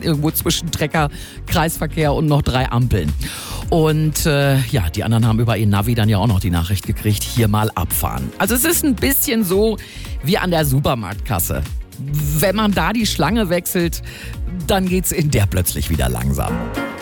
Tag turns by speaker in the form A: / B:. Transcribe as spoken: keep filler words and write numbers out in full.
A: irgendwo zwischen Trecker, Kreisverkehr und noch drei Ampeln. Und äh, ja, die anderen haben über ihr Navi dann ja auch noch die Nachricht gekriegt, hier mal abfahren. Also es ist ein bisschen so wie an der Supermarktkasse. Wenn man da die Schlange wechselt, dann geht's in der plötzlich wieder langsam.